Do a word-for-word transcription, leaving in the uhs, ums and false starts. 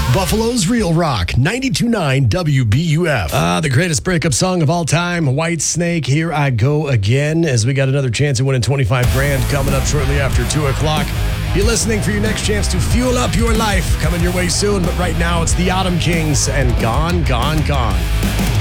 Buffalo's Real Rock, ninety-two point nine W B U F. Ah, the greatest breakup song of all time, White Snake, Here I Go Again, as we got another chance at winning twenty-five grand coming up shortly after two o'clock. You're listening for your next chance to fuel up your life, coming your way soon, but right now it's the Autumn Kings and Gone, Gone, Gone.